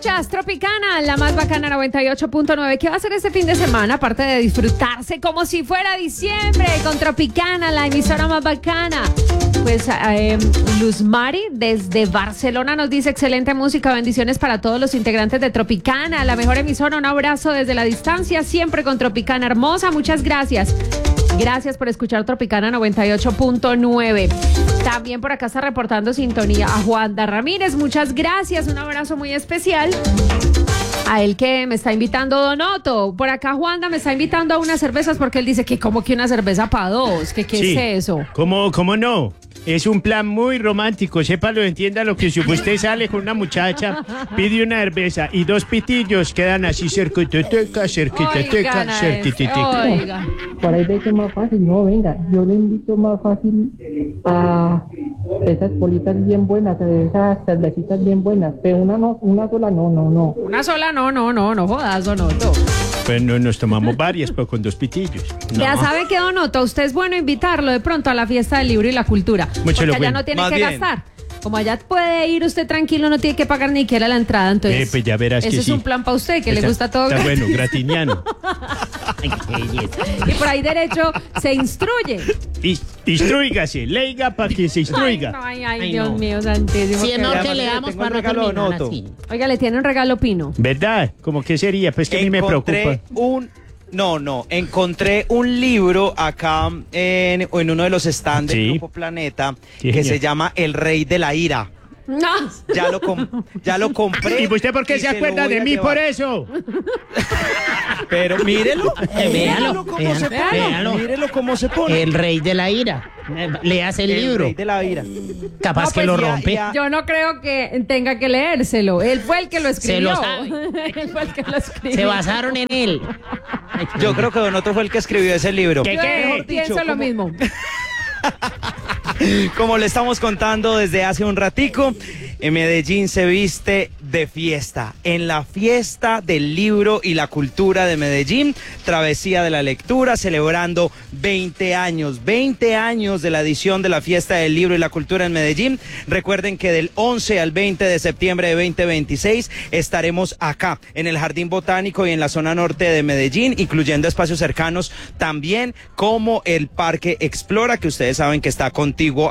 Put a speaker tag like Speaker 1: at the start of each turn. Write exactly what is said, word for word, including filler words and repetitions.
Speaker 1: Escuchas Tropicana, la más bacana noventa y ocho punto nueve. ¿Qué va a hacer este fin de semana? Aparte de disfrutarse como si fuera diciembre con Tropicana, la emisora más bacana. Pues eh, Luz Mari desde Barcelona nos dice: excelente música, bendiciones para todos los integrantes de Tropicana, la mejor emisora, un abrazo desde la distancia, siempre con Tropicana hermosa, muchas gracias. Gracias por escuchar Tropicana noventa y ocho punto nueve. También por acá está reportando sintonía a Juanda Ramírez. Muchas gracias. Un abrazo muy especial a él que me está invitando Donoto. Por acá Juanda me está invitando a unas cervezas porque él dice que como que una cerveza para dos. ¿Qué, qué
Speaker 2: sí.
Speaker 1: es eso?
Speaker 2: ¿Cómo, cómo no? Es un plan muy romántico, sépalo, entiéndalo, que si usted sale con una muchacha, pide una cerveza y dos pitillos, quedan así cerquiteteca, cerquiteteca, cerquiteteca.
Speaker 1: Oiga.
Speaker 3: Por ahí de que es más fácil, no, venga, yo le invito más fácil a esas politas bien buenas, a esas cervecitas bien buenas, pero una no, una sola no, no, no.
Speaker 1: Una sola no, no, no, no jodas, Donoto.
Speaker 2: Pues no nos tomamos varias, pero con dos pitillos. No.
Speaker 1: Ya sabe que, Donoto, usted es bueno invitarlo de pronto a la fiesta del libro y la cultura.
Speaker 2: Mucho
Speaker 1: porque
Speaker 2: lo
Speaker 1: allá
Speaker 2: bueno.
Speaker 1: no tiene
Speaker 4: Más
Speaker 1: que
Speaker 4: bien.
Speaker 1: gastar. Como allá puede ir usted tranquilo, no tiene que pagar ni siquiera la entrada, entonces
Speaker 2: Eh, pues ya verás
Speaker 1: ese
Speaker 2: que
Speaker 1: es
Speaker 2: sí.
Speaker 1: un plan para usted, que
Speaker 2: Está-
Speaker 1: le gusta todo.
Speaker 2: Está bueno, gratiniano.
Speaker 1: Y por ahí derecho se instruye.
Speaker 2: Is- Instrúigase, leiga para que se instruiga.
Speaker 1: Ay, ay, ay,
Speaker 5: Ay,
Speaker 1: Dios
Speaker 5: no.
Speaker 1: mío, santísimo.
Speaker 5: Si
Speaker 1: qué
Speaker 5: es no,
Speaker 1: bueno.
Speaker 5: que le
Speaker 4: Además,
Speaker 5: damos
Speaker 4: tengo
Speaker 5: para
Speaker 4: un
Speaker 5: no
Speaker 4: regalo
Speaker 5: terminar
Speaker 4: Donoto.
Speaker 5: así.
Speaker 1: Oiga, le tiene un regalo Pino.
Speaker 2: ¿Verdad? ¿Cómo que sería? Pues que a mí me
Speaker 4: Encontré
Speaker 2: preocupa.
Speaker 4: un... No, no, encontré un libro acá en, en uno de los stands
Speaker 2: Sí.
Speaker 4: del Grupo Planeta
Speaker 2: Sí,
Speaker 4: que
Speaker 2: señor.
Speaker 4: se llama El Rey de la Ira.
Speaker 1: No.
Speaker 4: Ya lo, com- ya lo compré.
Speaker 2: ¿Y usted por qué
Speaker 4: y
Speaker 2: se
Speaker 4: lo
Speaker 2: acuerda
Speaker 4: voy
Speaker 2: de
Speaker 4: a
Speaker 2: mí
Speaker 4: llevar.
Speaker 2: por eso?
Speaker 4: Pero mírelo,
Speaker 5: Véalo,
Speaker 4: mírelo cómo
Speaker 5: véalo,
Speaker 4: se pone.
Speaker 5: véalo.
Speaker 4: Mírelo cómo se pone.
Speaker 5: El rey de la ira. Le hace el,
Speaker 4: El
Speaker 5: libro.
Speaker 4: Rey de la Ira.
Speaker 5: Capaz
Speaker 1: No,
Speaker 5: que
Speaker 1: pues
Speaker 5: lo
Speaker 4: ya-
Speaker 5: rompe.
Speaker 4: ya-
Speaker 1: Yo no creo que tenga que leérselo. Él fue el que lo escribió.
Speaker 5: lo sabe.
Speaker 1: Él fue el que lo escribió.
Speaker 5: Se basaron en él.
Speaker 4: Yo creo que Donoto fue el que escribió ese libro.
Speaker 2: ¿Qué,
Speaker 1: Yo
Speaker 2: qué?
Speaker 4: Mejor
Speaker 1: pienso
Speaker 4: dicho,
Speaker 1: lo
Speaker 4: como-
Speaker 1: mismo.
Speaker 4: Como le estamos contando desde hace un ratico, en Medellín se viste de fiesta. En la fiesta del libro y la cultura de Medellín, Travesía de la Lectura, celebrando veinte años, veinte años de la edición de la fiesta del libro y la cultura en Medellín. Recuerden que del once al veinte de septiembre de veinte veintiséis estaremos acá en el Jardín Botánico y en la zona norte de Medellín, incluyendo espacios cercanos también como el Parque Explora, que ustedes saben que está contiguo